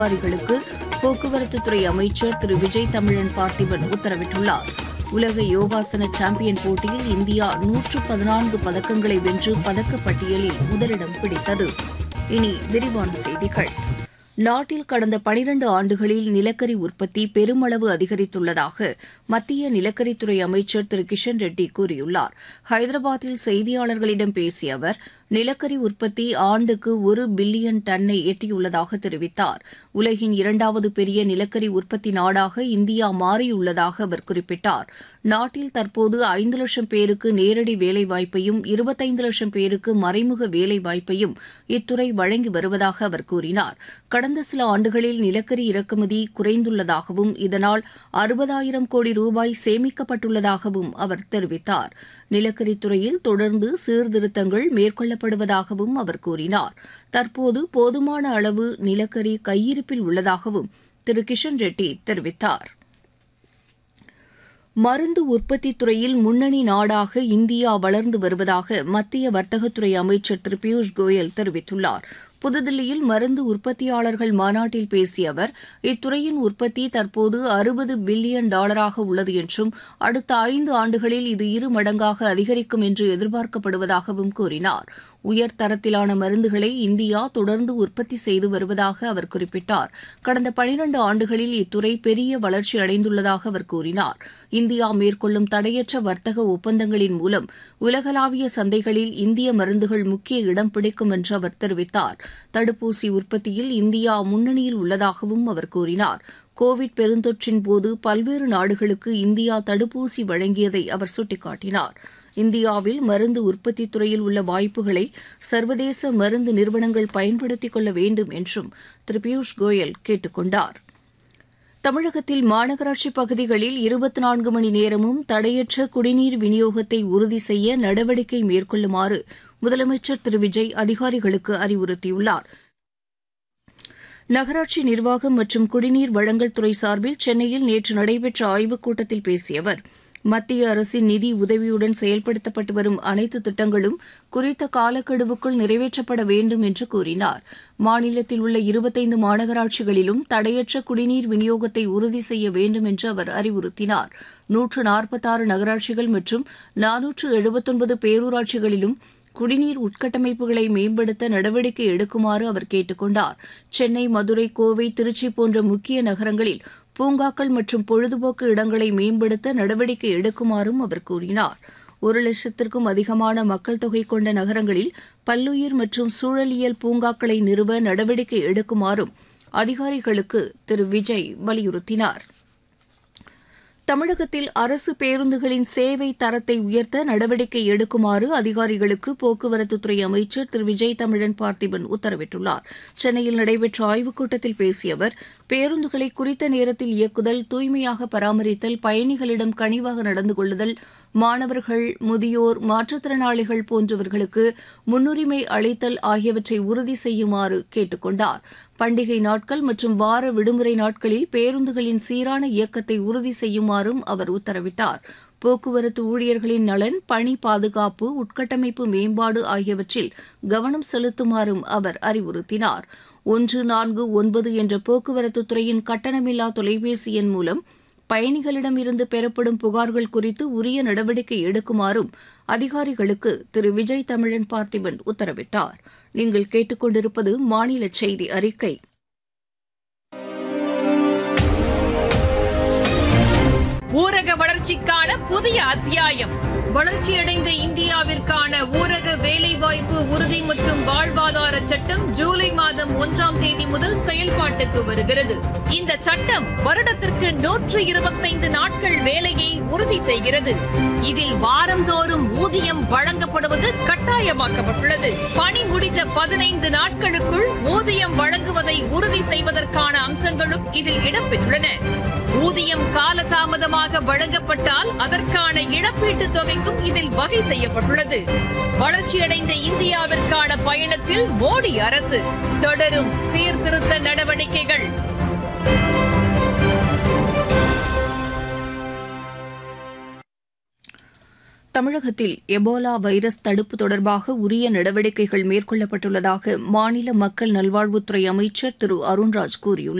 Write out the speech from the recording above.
அதிகாரிகளுக்கு போக்குவரத்துத்துறை அமைச்சர் திரு விஜய் தமிழன் பார்த்திபன் உத்தரவிட்டுள்ளார். உலக யோகாசன சாம்பியன் போட்டியில் இந்தியா 114 பதக்கங்களை வென்று பதக்கப்பட்டியலில் முதலிடம் பிடித்தது. இனி விரிவான செய்திகள். நாட்டில் கடந்த 12 ஆண்டுகளில் நிலக்கரி உற்பத்தி பெருமளவு அதிகரித்துள்ளதாக மத்திய நிலக்கரித்துறை அமைச்சர் திரு கிஷன் ரெட்டி கூறியுள்ளார். ஹைதராபாத்தில் செய்தியாளர்களிடம் பேசிய அவர், நிலக்கரி உற்பத்தி ஆண்டுக்கு 1 பில்லியன் டன்னை எட்டியுள்ளதாக தெரிவித்தார். உலகின் 2வது பெரிய நிலக்கரி உற்பத்தி நாடாக இந்தியா மாறியுள்ளதாக அவர் குறிப்பிட்டார். நாட்டில் தற்போது 5 லட்சம் பேருக்கு நேரடி வேலைவாய்ப்பையும் 25 லட்சம் பேருக்கு மறைமுக வேலைவாய்ப்பையும் இத்துறை வழங்கி வருவதாக அவர் கூறினார். கடந்த சில ஆண்டுகளில் நிலக்கரி இறக்குமதி குறைந்துள்ளதாகவும் இதனால் 60,000 கோடி ரூபாய் சேமிக்கப்பட்டுள்ளதாகவும் அவர் தெரிவித்தார். நிலக்கரித்துறையில் தொடர்ந்து சீர்திருத்தங்கள் மேற்கொள்ளப்படுவதாகவும் அவர் கூறினார். தற்போது போதுமான அளவு நிலக்கரி கையிருப்பில் உள்ளதாகவும் திரு கிஷன் ரெட்டி தெரிவித்தார். மருந்து உற்பத்தித் துறையில் முன்னணி நாடாக இந்தியா வளர்ந்து வருவதாக மத்திய வர்த்தகத்துறை அமைச்சர் திரு பியூஷ் கோயல் தெரிவித்துள்ளார். புதுதில்லியில் மருந்து உற்பத்தியாளர்கள் மாநாட்டில் பேசிய அவர், இத்துறையின் உற்பத்தி தற்போது $60 பில்லியன் உள்ளது என்றும் அடுத்த 5 ஆண்டுகளில் இது 2 மடங்காக அதிகரிக்கும் என்று எதிர்பார்க்கப்படுவதாகவும் கூறினார். உயர் தரத்திலான மருந்துகளை இந்தியா தொடர்ந்து உற்பத்தி செய்து வருவதாக அவர் குறிப்பிட்டார். கடந்த 12 ஆண்டுகளில் இத்துறை பெரிய வளர்ச்சி அடைந்துள்ளதாக அவர் கூறினார். இந்தியா மேற்கொள்ளும் தடையற்ற வர்த்தக ஒப்பந்தங்களின் மூலம் உலகளாவிய சந்தைகளில் இந்திய மருந்துகள் முக்கிய இடம் பிடிக்கும் என்று அவர் தெரிவித்தார். தடுப்பூசி உற்பத்தியில் இந்தியா முன்னணியில் உள்ளதாகவும் அவர் கூறினார். கோவிட் பெருந்தொற்றின் போது பல்வேறு நாடுகளுக்கு இந்தியா தடுப்பூசி வழங்கியதை அவர் சுட்டிக்காட்டினார். இந்தியாவில் மருந்து உற்பத்தித் துறையில் உள்ள வாய்ப்புகளை சர்வதேச மருந்து நிறுவனங்கள் பயன்படுத்திக் கொள்ள வேண்டும் என்றும் திரு பியூஷ் கோயல் கேட்டுக் கொண்டார். தமிழகத்தில் மாநகராட்சி பகுதிகளில் 24 மணி நேரமும் தடையற்ற குடிநீர் விநியோகத்தை உறுதி செய்ய நடவடிக்கை மேற்கொள்ளுமாறு முதலமைச்சர் திரு விஜய் அதிகாரிகளுக்கு அறிவுறுத்தியுள்ளார். நகராட்சி நிர்வாகம் மற்றும் குடிநீர் வழங்கல் துறை சார்பில் சென்னையில் நேற்று நடைபெற்ற ஆய்வுக் கூட்டத்தில் பேசிய அவர், மத்திய அரசின் நிதி உதவியுடன் செயல்படுத்தப்பட்டு வரும் அனைத்து திட்டங்களும் குறித்த காலக்கெடுவுக்குள் நிறைவேற்றப்பட வேண்டும் என்று கூறினார். மாநிலத்தில் உள்ள 25 மாநகராட்சிகளிலும் தடையற்ற குடிநீர் விநியோகத்தை உறுதி செய்ய வேண்டும் என்று அவர் அறிவுறுத்தினார். 146 நகராட்சிகள் மற்றும் 479 பேரூராட்சிகளிலும் குடிநீர் உட்கட்டமைப்புகளை மேம்படுத்த நடவடிக்கை எடுக்குமாறு அவர் கேட்டுக் கொண்டார். சென்னை, மதுரை, கோவை, திருச்சி போன்ற முக்கிய நகரங்களில் பூங்காக்கள் மற்றும் பொழுதுபோக்கு இடங்களை மேம்படுத்த நடவடிக்கை எடுக்குமாறும் அவர் கூறினார். 1 லட்சத்திற்கும் அதிகமான மக்கள் தொகை கொண்ட நகரங்களில் பல்லுயிர் மற்றும் சூழலியல் பூங்காக்களை நிறுவ நடவடிக்கை எடுக்குமாறும் அதிகாரிகளுக்கு திரு விஜய் வலியுறுத்தினார். தமிழகத்தில் அரசு பேருந்துகளின் சேவை தரத்தை உயர்த்த நடவடிக்கை எடுக்குமாறு அதிகாரிகளுக்கு போக்குவரத்துத்துறை அமைச்சர் திரு விஜய் தமிழன் பார்த்திபன் உத்தரவிட்டுள்ளார். சென்னையில் நடைபெற்ற ஆய்வுக் கூட்டத்தில் பேசிய அவர், பேருந்துகளை குறித்த நேரத்தில் இயக்குதல், தூய்மையாக பராமரித்தல், பயணிகளிடம் கனிவாக நடந்து கொள்ளுதல், மாணவர்கள், முதியோர், மாற்றுத்திறனாளிகள் போன்றவர்களுக்கு முன்னுரிமை அளித்தல் ஆகியவற்றை உறுதி செய்யுமாறு கேட்டுக் கொண்டார். பண்டிகை நாட்கள் மற்றும் வார விடுமுறை நாட்களில் பேருந்துகளின் சீரான இயக்கத்தை உறுதி செய்யுமாறும் அவர் உத்தரவிட்டார். போக்குவரத்து ஊழியர்களின் நலன், பணி பாதுகாப்பு, உட்கட்டமைப்பு மேம்பாடு ஆகியவற்றில் கவனம் செலுத்துமாறும் அவர் அறிவுறுத்தினார். 149 என்ற போக்குவரத்து துறையின் கட்டணமில்லா தொலைபேசி எண் மூலம் பயணிகளிடமிருந்து பெறப்படும் புகார்கள் குறித்து உரிய நடவடிக்கை எடுக்குமாறும் அதிகாரிகளுக்கு திரு விஜய் தமிழன் பார்த்திபன் உத்தரவிட்டார். நீங்கள் கேட்டுக்கொண்டிருப்பது மாநில செய்தி அறிக்கை. ஊரக வளர்ச்சிக்கான புதிய அத்தியாயம். வளர்ச்சியடைந்த இந்தியாவிற்கான ஊரக வேலைவாய்ப்பு உறுதி மற்றும் வாழ்வாதார சட்டம் ஜூலை மாதம் 1ஆம் தேதி முதல் செயல்பாட்டுக்கு வருகிறது. இந்த சட்டம் வருடத்திற்கு 125 நாட்கள் வேலையை உறுதி செய்கிறது. இதில் வாரந்தோறும் ஊதியம் வழங்கப்படுவது கட்டாயமாக்கப்பட்டுள்ளது. பணி முடிந்த 15 நாட்களுக்குள் ஊதியம் வழங்குவதை உறுதி செய்வதற்கான அம்சங்களும் இதில் இடம்பெற்றுள்ளன. ஊதியம் காலதாமதமாக வழங்கப்பட்டால் அதற்கான இழப்பீட்டுத் தொகைக்கும் இதில் வகை செய்யப்பட்டுள்ளது. வளர்ச்சியடைந்த இந்தியாவிற்கான பயணத்தில் மோடி அரசு தொடரும் சீர்திருத்த நடவடிக்கைகள். தமிழகத்தில் எபோலா வைரஸ் தடுப்பு தொடர்பாக உரிய நடவடிக்கைகள் மேற்கொள்ளப்பட்டுள்ளதாக மாநில மக்கள் நல்வாழ்வுத்துறை அமைச்சர் திரு அருண்ராஜ் கூறியுள்ளார்.